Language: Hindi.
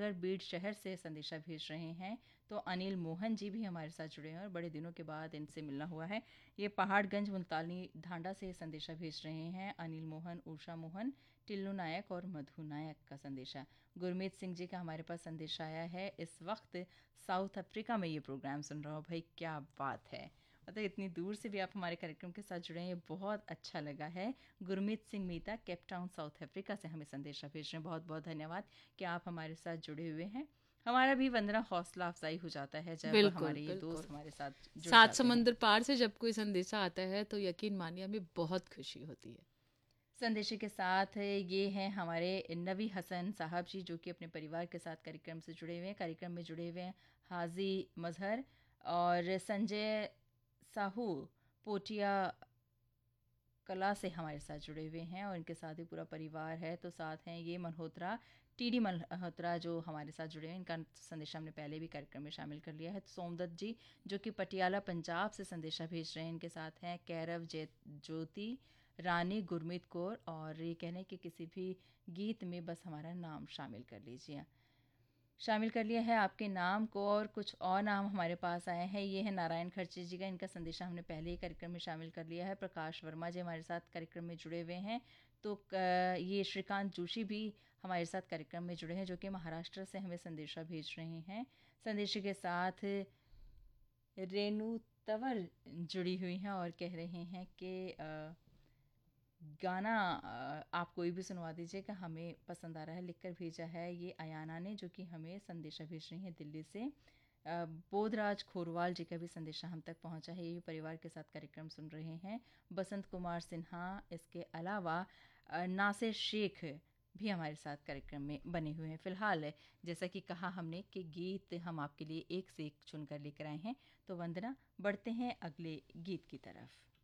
सागर बीड़ शहर से संदेशा भेज रहे हैं। तो अनिल मोहन जी भी हमारे साथ जुड़े हैं और बड़े दिनों के बाद इनसे मिलना हुआ है। ये पहाड़गंज मुल्तानी ढांडा से संदेशा भेज रहे हैं। अनिल मोहन, उषा मोहन, टिल्लू नायक और मधु नायक का संदेशा। गुरमीत सिंह जी का हमारे पास संदेशा आया है, इस वक्त साउथ अफ्रीका में ये प्रोग्राम सुन रहा हूँ। भाई क्या बात है, मतलब इतनी दूर से भी आप हमारे कार्यक्रम के साथ जुड़े हैं, ये बहुत अच्छा लगा है। गुरमीत सिंह मीता केप टाउन साउथ अफ्रीका से हमें संदेशा भेज रहे हैं। बहुत बहुत धन्यवाद कि आप हमारे साथ जुड़े हुए हैं। हमारा भी वंदना हौसला अफजाई हो जाता है जब बिल्कुल हमारे ये बिल्कुल। दोस्त हमारे साथ जुड़ सात जाते हैं। समंदर पार से जब कोई संदेशा आता है तो यकीन मानिए हमें बहुत खुशी होती है। संदेशे के साथ ये हैं हमारे नबी हसन साहब जी, जो कि अपने परिवार के साथ कार्यक्रम से जुड़े हुए हैं। कार्यक्रम में जुड़े हुए हैं हाजी मजहर और संजय साहू पोटिया कला से हमारे साथ जुड़े हुए हैं और इनके साथ ही पूरा परिवार है। तो साथ हैं ये मल्होत्रा, टीडी मल्होत्रा, जो हमारे साथ जुड़े हैं। इनका संदेशा हमने पहले भी कार्यक्रम में शामिल कर लिया है। तो सोमदत्त जी, जो कि पटियाला पंजाब से संदेशा भेज रहे हैं, इनके साथ हैं कैरव ज्योति, रानी, गुरमीत कौर, और ये कहने कि किसी भी गीत में बस हमारा नाम शामिल कर लीजिए। शामिल कर लिया है आपके नाम को, और कुछ और नाम हमारे पास आए हैं। ये है नारायण खर्चे जी का, इनका संदेशा हमने पहले ही कार्यक्रम में शामिल कर लिया है। प्रकाश वर्मा जी हमारे साथ कार्यक्रम में जुड़े हुए हैं। तो ये श्रीकांत जोशी भी हमारे साथ कार्यक्रम में जुड़े हैं, जो कि महाराष्ट्र से हमें संदेशा भेज रहे हैं। संदेश के साथ रेणु तंवर जुड़ी हुई हैं और कह रहे हैं कि गाना आप कोई भी सुनवा दीजिएगा, हमें पसंद आ रहा है। लिखकर भेजा है ये अयाना ने, जो कि हमें संदेशा भेज रही हैं दिल्ली से। बोधराज खोरवाल जी का भी संदेशा हम तक पहुंचा है, ये परिवार के साथ कार्यक्रम सुन रहे हैं। बसंत कुमार सिन्हा, इसके अलावा नासिर शेख भी हमारे साथ कार्यक्रम में बने हुए हैं। फिलहाल जैसा कि कहा हमने कि गीत हम आपके लिए एक से एक चुनकर लेकर आए हैं। तो वंदना, बढ़ते हैं अगले गीत की तरफ।